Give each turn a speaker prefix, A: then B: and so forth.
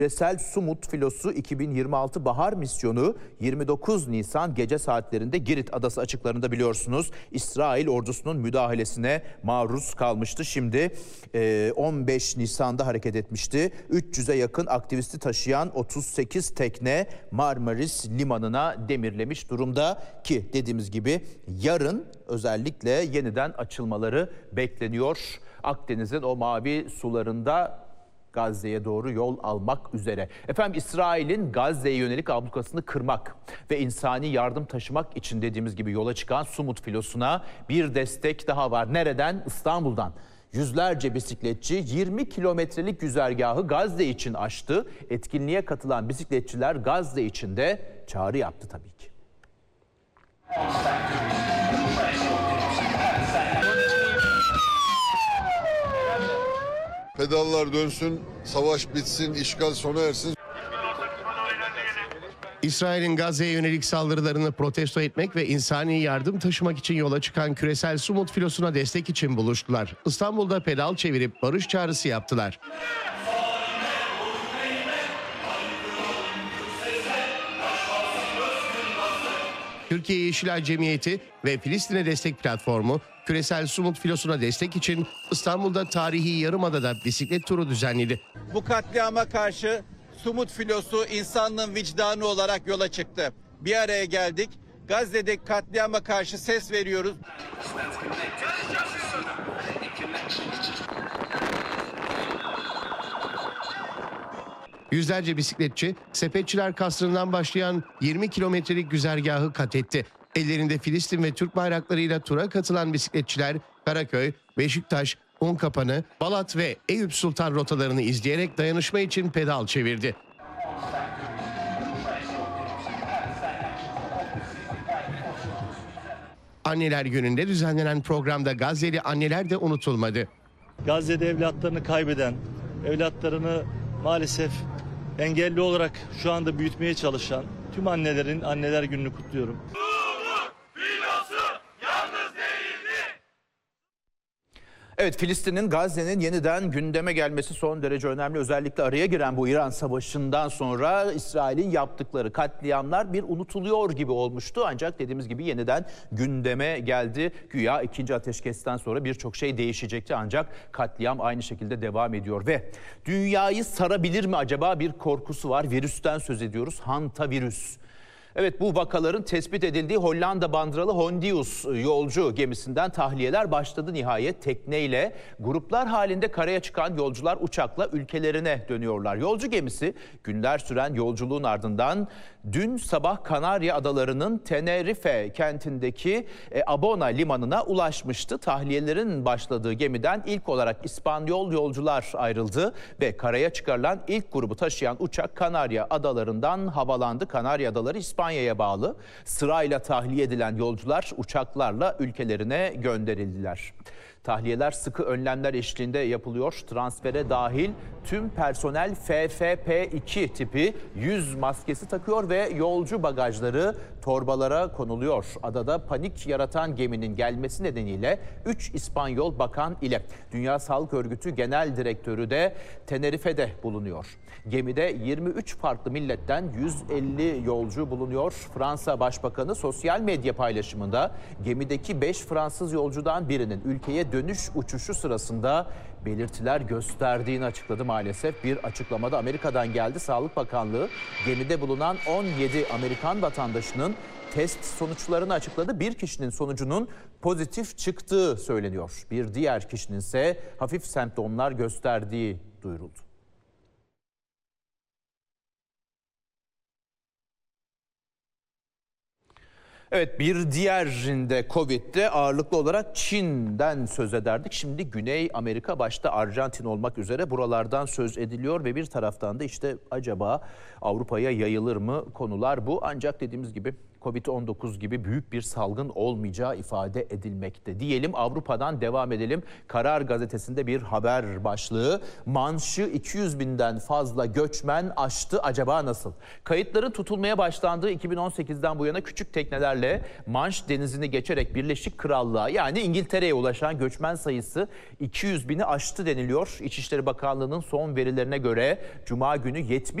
A: Küresel Sumut Filosu 2026 Bahar Misyonu 29 Nisan gece saatlerinde Girit Adası açıklarında biliyorsunuz İsrail ordusunun müdahalesine maruz kalmıştı. Şimdi 15 Nisan'da hareket etmişti. 300'e yakın aktivisti taşıyan 38 tekne Marmaris limanına demirlemiş durumda ki dediğimiz gibi yarın özellikle yeniden açılmaları bekleniyor. Akdeniz'in o mavi sularında Gazze'ye doğru yol almak üzere. Efendim İsrail'in Gazze'ye yönelik ablukasını kırmak ve insani yardım taşımak için dediğimiz gibi yola çıkan Sumut Filosu'na bir destek daha var. Nereden? İstanbul'dan. Yüzlerce bisikletçi 20 kilometrelik güzergahı Gazze için açtı. Etkinliğe katılan bisikletçiler Gazze için de çağrı yaptı tabii ki.
B: Pedallar dönsün, savaş bitsin, işgal sona ersin.
C: İsrail'in Gazze'ye yönelik saldırılarını protesto etmek ve insani yardım taşımak için yola çıkan Küresel Sumut Filosu'na destek için buluştular. İstanbul'da pedal çevirip barış çağrısı yaptılar. Türkiye Yeşilay Cemiyeti ve Filistin'e Destek Platformu Küresel Sumut Filosu'na destek için İstanbul'da tarihi Yarımada'da bisiklet turu düzenledi.
D: Bu katliama karşı Sumut Filosu insanlığın vicdanı olarak yola çıktı. Bir araya geldik. Gazze'deki katliama karşı ses veriyoruz.
C: Yüzlerce bisikletçi Sepetçiler Kasrı'ndan başlayan 20 kilometrelik güzergahı kat etti. Ellerinde Filistin ve Türk bayraklarıyla tura katılan bisikletçiler Karaköy, Beşiktaş, Unkapanı, Balat ve Eyüp Sultan rotalarını izleyerek dayanışma için pedal çevirdi. Anneler Günü'nde düzenlenen programda Gazze'li anneler de unutulmadı.
E: Gazze'de evlatlarını kaybeden, evlatlarını maalesef engelli olarak şu anda büyütmeye çalışan tüm annelerin Anneler Günü'nü kutluyorum.
A: Evet, Filistin'in, Gazze'nin yeniden gündeme gelmesi son derece önemli. Özellikle araya giren bu İran Savaşı'ndan sonra İsrail'in yaptıkları katliamlar bir unutuluyor gibi olmuştu. Ancak dediğimiz gibi yeniden gündeme geldi. Güya ikinci ateşkesten sonra birçok şey değişecekti. Ancak katliam aynı şekilde devam ediyor ve dünyayı sarabilir mi acaba bir korkusu var. Virüsten söz ediyoruz. Hantavirüs. Evet, bu vakaların tespit edildiği Hollanda bandıralı Hondius yolcu gemisinden tahliyeler başladı nihayet. Tekneyle gruplar halinde karaya çıkan yolcular uçakla ülkelerine dönüyorlar. Yolcu gemisi günler süren yolculuğun ardından dün sabah Kanarya Adaları'nın Tenerife kentindeki Abona limanına ulaşmıştı. Tahliyelerin başladığı gemiden ilk olarak İspanyol yolcular ayrıldı ve karaya çıkarılan ilk grubu taşıyan uçak Kanarya Adaları'ndan havalandı. Kanarya Adaları İspanya'ya bağlı. Sırayla tahliye edilen yolcular uçaklarla ülkelerine gönderildiler. Tahliyeler sıkı önlemler eşliğinde yapılıyor. Transfere dahil tüm personel FFP2 tipi yüz maskesi takıyor ve yolcu bagajları torbalara konuluyor. Adada panik yaratan geminin gelmesi nedeniyle 3 İspanyol bakan ile Dünya Sağlık Örgütü Genel Direktörü de Tenerife'de bulunuyor. Gemide 23 farklı milletten 150 yolcu bulunuyor. Fransa Başbakanı sosyal medya paylaşımında gemideki 5 Fransız yolcudan birinin ülkeye dönüş uçuşu sırasında belirtiler gösterdiğini açıkladı maalesef. Bir açıklamada Amerika'dan geldi. Sağlık Bakanlığı gemide bulunan 17 Amerikan vatandaşının test sonuçlarını açıkladı. Bir kişinin sonucunun pozitif çıktığı söyleniyor. Bir diğer kişinin ise hafif semptomlar gösterdiği duyuruldu. Evet, bir diğerinde Covid'de ağırlıklı olarak Çin'den söz ederdik. Şimdi Güney Amerika başta Arjantin olmak üzere buralardan söz ediliyor ve bir taraftan da işte acaba Avrupa'ya yayılır mı konular bu. Ancak dediğimiz gibi Covid-19 gibi büyük bir salgın olmayacağı ifade edilmekte. Diyelim Avrupa'dan devam edelim. Karar gazetesinde bir haber başlığı. Manş'ı 200 binden fazla göçmen aştı, acaba nasıl? Kayıtların tutulmaya başlandığı 2018'den bu yana küçük teknelerle Manş denizini geçerek Birleşik Krallığa yani İngiltere'ye ulaşan göçmen sayısı 200 bini aştı deniliyor. İçişleri Bakanlığı'nın son verilerine göre Cuma günü 70